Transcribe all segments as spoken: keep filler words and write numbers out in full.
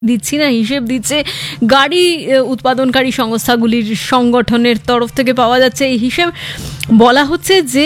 দিচ্ছি না, হিসেব দিচ্ছে গাড়ি উৎপাদনকারী সংস্থাগুলির সংগঠনের তরফ থেকে পাওয়া যাচ্ছে এই হিসেব। বলা হচ্ছে যে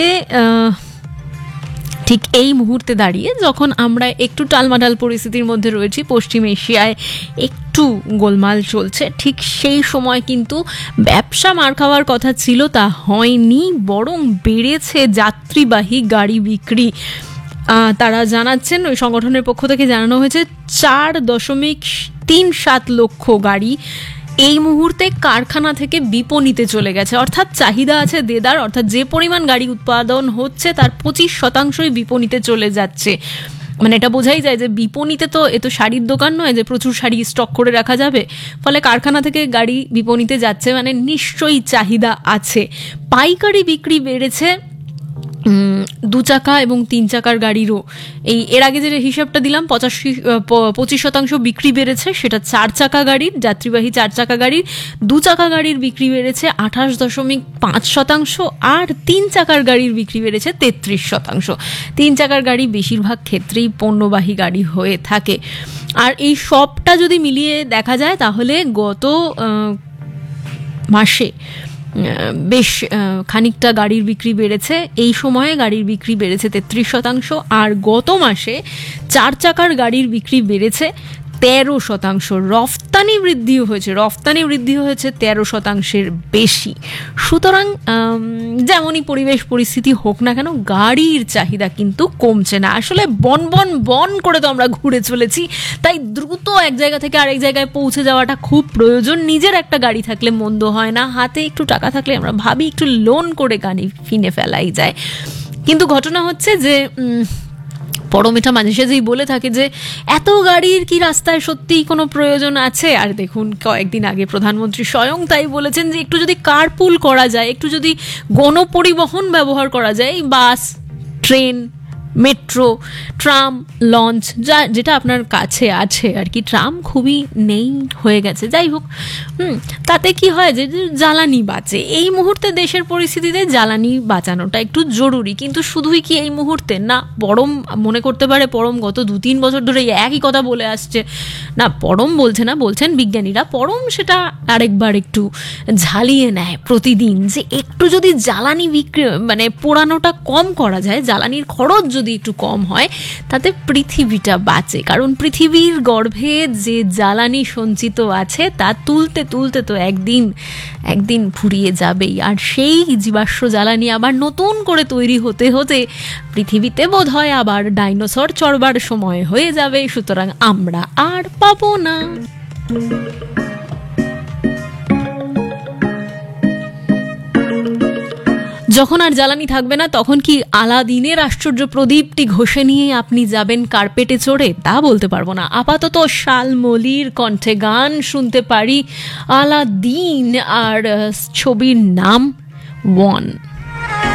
ঠিক এই মুহূর্তে দাঁড়িয়ে যখন আমরা একটু টালমাটাল পরিস্থিতির মধ্যে রয়েছি, পশ্চিম এশিয়ায় একটু গোলমাল চলছে, ঠিক সেই সময় কিন্তু ব্যবসা মার খাওয়ার কথা ছিল তা হয়নি, বরং বেড়েছে যাত্রীবাহী গাড়ি বিক্রি। তারা জানাচ্ছেন, ওই সংগঠনের পক্ষ থেকে জানানো হয়েছে চার দশমিক তিন সাত লক্ষ গাড়ি এই মুহূর্তে কারখানা থেকে বিপণিতে চলে গেছে। অর্থাৎ চাহিদা আছে দেদার, অর্থাৎ যে পরিমাণ গাড়ি উৎপাদন হচ্ছে তার পঁচিশ শতাংশই বিপণিতে চলে যাচ্ছে। মানে এটা বোঝাই যায় যে বিপণিতে তো এ তো শাড়ির দোকান নয় যে প্রচুর শাড়ি স্টক করে রাখা যাবে, ফলে কারখানা থেকে গাড়ি বিপণিতে যাচ্ছে, মানে নিশ্চয়ই চাহিদা আছে। পাইকারি বিক্রি বেড়েছে দু চাকা এবং তিন চাকার গাড়িরও। এই এর আগে যে হিসাবটা দিলাম পঁচাশি পঁচিশ শতাংশ বিক্রি বেড়েছে, সেটা চার চাকা গাড়ির, যাত্রীবাহী চার চাকা গাড়ির। দু চাকা গাড়ির বিক্রি বেড়েছে আঠাশ দশমিক পাঁচ শতাংশ, আর তিন চাকার গাড়ির বিক্রি বেড়েছে তেত্রিশ শতাংশ। তিন চাকার গাড়ি বেশিরভাগ ক্ষেত্রেই পণ্যবাহী গাড়ি হয়ে থাকে। আর এই সবটা যদি মিলিয়ে দেখা যায় তাহলে গত মাসে বেশ খানিকটা গাড়ির বিক্রি বেড়েছে। এই সময়ে গাড়ির বিক্রি বেড়েছে তেত্রিশ শতাংশ, আর গত মাসে চার চাকার গাড়ির বিক্রি বেড়েছে তেরো শতাংশ। রফতানি বৃদ্ধিও হয়েছে, রফতানি বৃদ্ধি হয়েছে তেরো শতাংশের বেশি। সুতরাং যেমনই পরিবেশ পরিস্থিতি হোক না কেন, গাড়ির চাহিদা কিন্তু কমছে না। আসলে বন বন বন করে তো আমরা ঘুরে চলেছি, তাই দ্রুত এক জায়গা থেকে আরেক জায়গায় পৌঁছে যাওয়াটা খুব প্রয়োজন। নিজের একটা গাড়ি থাকলে মন্দ হয় না, হাতে একটু টাকা থাকলে আমরা ভাবি একটু লোন করে গাড়ি কিনে ফেলাই যায়। কিন্তু ঘটনা হচ্ছে যে পরমেটা মাঝে সাঝেই বলে থাকে যে এত গাড়ির কি রাস্তায় সত্যিই কোনো প্রয়োজন আছে? আর দেখুন, কয়েকদিন আগে প্রধানমন্ত্রী স্বয়ং তাই বলেছেন যে একটু যদি কারপুল করা যায়, একটু যদি গণপরিবহন ব্যবহার করা যায়, বাস, ট্রেন, মেট্রো, ট্রাম, লঞ্চ, যা যেটা আপনার কাছে আছে আর কি। ট্রাম খুবই নেই হয়ে গেছে, যাই হোক, হুম তাতে কি হয় যে জ্বালানি বাঁচে। এই মুহূর্তে দেশের পরিস্থিতিতে জ্বালানি বাঁচানোটা একটু জরুরি, কিন্তু শুধুই কি এই মুহূর্তে না? পরম মনে করতে পারে পরম গত দু তিন বছর ধরে একই কথা বলে আসছে। না, পরম বলছে না, বলছেন বিজ্ঞানীরা। পরম সেটা আরেকবার একটু ঝালিয়ে নেয় প্রতিদিন, যে একটু যদি জ্বালানি বিক্রি মানে পোড়ানোটা কম করা যায়, জ্বালানির খরচ যদি একটু কম হয়, তাতে পৃথিবীটা বাঁচে। কারণ পৃথিবীর গর্ভে যে জ্বালানি সঞ্চিত আছে তা তুলতে তুলতে তো একদিন একদিন ফুরিয়ে যাবেই। আর সেই জীবাশ্ম জ্বালানি আবার নতুন করে তৈরি হতে হতে পৃথিবীতে বোধ হয় আবার ডাইনোসর চড়বার সময় হয়ে যাবে। সুতরাং আমরা আর পাবো না। যখন আর জ্বালানি থাকবে না, তখন কি আলাদিনের আশ্চর্য প্রদীপটি ঘষে নিয়ে আপনি যাবেন কার্পেটে চড়ে? তা বলতে পারবো না। আপাতত শালমলির কণ্ঠে গান শুনতে পারি, আলাদিন, আর ছবির নাম ওয়ান।